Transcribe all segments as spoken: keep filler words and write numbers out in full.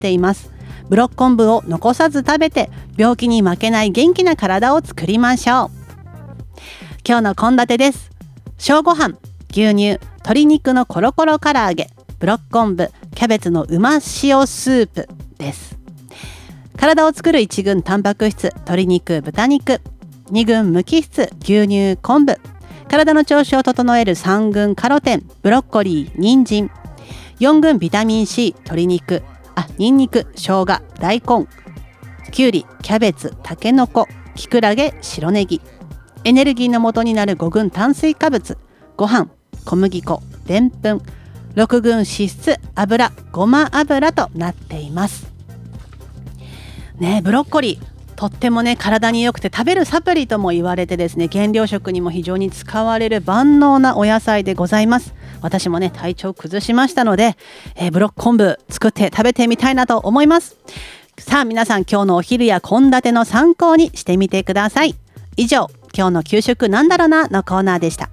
っています。ブロッコンブを残さず食べて病気に負けない元気な体を作りましょう。今日の献立です。小ご飯、牛乳、鶏肉のコロコロ唐揚げ、ブロッコンブ、キャベツのうま塩スープです。体を作るいち軍タンパク質、鶏肉、豚肉、に軍無機質、牛乳、昆布、体の調子を整えるさん軍カロテン、ブロッコリー、人参、よん軍ビタミン C、鶏肉、あ、ニンニク、生姜、大根、きゅうり、キャベツ、タケノコ、キクラゲ、白ネギ。エネルギーの元になるご軍炭水化物、ご飯、小麦粉、でんぷん、ろく軍脂質、油、ごま油となっていますね。ブロッコリーとってもね体に良くて食べるサプリとも言われてですね、原料食にも非常に使われる万能なお野菜でございます。私もね体調崩しましたので、えー、ブロッコンブ作って食べてみたいなと思います。さあ皆さん、今日のお昼や献立の参考にしてみてください。以上、今日の給食なんだろなのコーナーでした。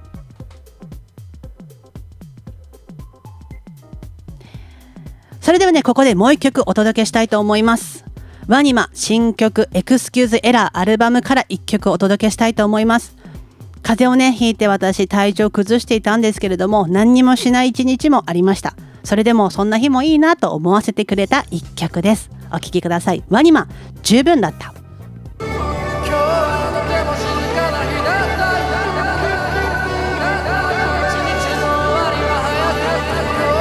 それではね、ここでもう一曲お届けしたいと思います。ワニマ新曲エクスキューズエラーアルバムから一曲お届けしたいと思います。風邪をねひいて私体調崩していたんですけれども、何にもしない一日もありました。それでもそんな日もいいなと思わせてくれた一曲です。お聴きください。ワニマ十分だった。